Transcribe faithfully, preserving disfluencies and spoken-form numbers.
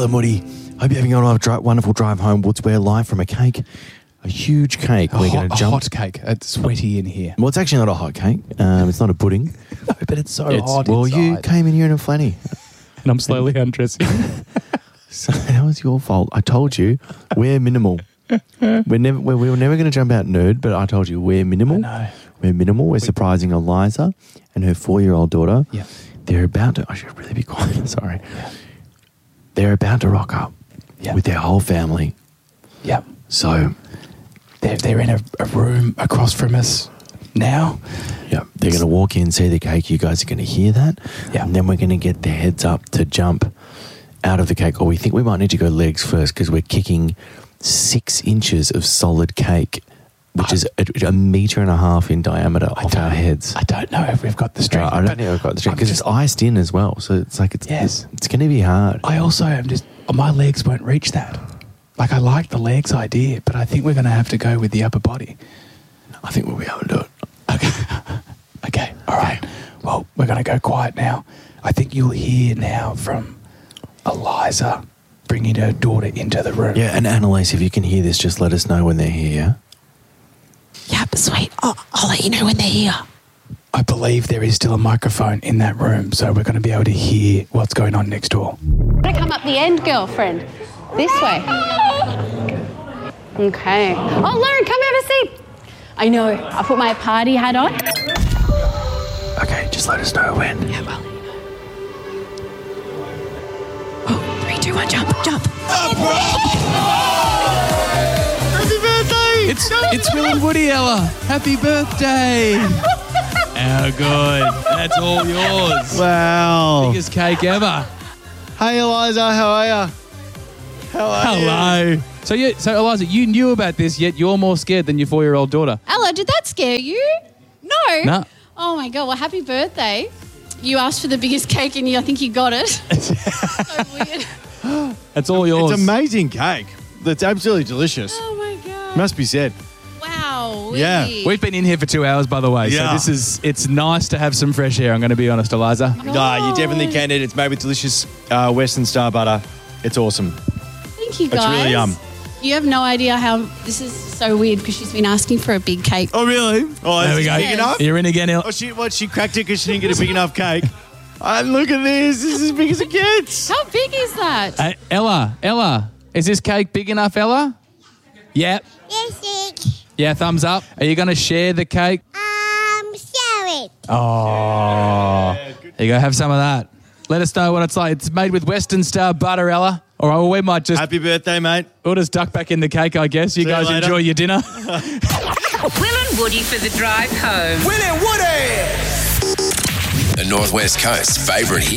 Ella Moody. Hope you're having a dri- wonderful drive home. Woods, we're live from a cake, a huge cake. A we're hot, going to jump. A hot cake. It's sweaty in here. Well, it's actually not a hot cake. Um, it's not a pudding. No, but it's so It's- hot well, inside. you came in here in a flanny. And I'm slowly undressing. So that was your fault. I told you we're minimal. We're never. We're, we were never going to jump out nerd, but I told you we're minimal. I know. We're minimal. We're surprising Eliza and her four-year-old daughter. Yeah. They're about to. I should really be quiet. Sorry. Yeah. They're about to rock up Yeah. with their whole family. Yeah. So They're, they're in a, a room across from us now. yeah, they're going to walk in, see the cake. You guys are going to hear that. Yeah. And then we're going to get their heads up to jump out of the cake. Or we think we might need to go legs first because we're kicking six inches of solid cake, which I- is a, a metre and a half in diameter I off don't- our heads. I don't know if we've got the No, strength. I don't but think I've got the strength I'm because it's just- iced in as well. So it's like it's Yes. it's, it's going to be hard. I also am just, my legs won't reach that. Like, I like the legs idea, but I think we're going to have to go with the upper body. I think we'll be able to do it. Okay. Okay. All right. Well, we're going to go quiet now. I think you'll hear now from Eliza bringing her daughter into the room. Yeah, and Annalise, if you can hear this, just let us know when they're here. Yep, sweet. I'll, I'll let you know when they're here. I believe there is still a microphone in that room, so we're going to be able to hear what's going on next door. Wanna come up the end, girlfriend? This way. Okay. Oh, Lauren, come have a seat. I know. I put my party hat on. Okay, just let us know when. Yeah, well. Oh, three, two, one, jump, jump. It's it's Will and Woody, Ella. Happy birthday. How good. That's all yours. Wow. Biggest cake ever. Hey, Eliza, how are you? How are Hello. So, you, so Eliza, you knew about this, yet you're more scared than your four-year-old daughter. Ella, did that scare you? No. No. Oh, my God. Well, happy birthday. You asked for the biggest cake and you, I think you got it. So weird. That's all yours. It's amazing cake. That's absolutely delicious. Oh, my God. Must be said. Wow. Yeah. really? We've been in here for two hours, by the way. Yeah. So this is, it's nice to have some fresh air, I'm going to be honest, Eliza. Ah, you definitely can eat it. It's made with delicious uh, Western Star butter. It's awesome. Thank you, It's guys. really yum. You have no idea how this is so weird because she's been asking for a big cake. Oh, really? Oh, There is we it go. big enough? You're in again, El- Oh, she, what, she cracked it because she didn't get a big enough cake. And look at this. This is as big as it gets. How big is that? Uh, Ella, Ella, is this cake big enough, Ella? Yeah. Yes, it. Yeah, thumbs up. Are you going to share the cake? Um, share it. Oh, there you go. Have some of that. Let us know what it's like. It's made with Western Star butter, Ella. All right, well, we might just, Happy birthday, mate. we'll just duck back in the cake, I guess. You See you guys later. enjoy your dinner. Will and Woody for the drive home. The Northwest Coast's favourite hit.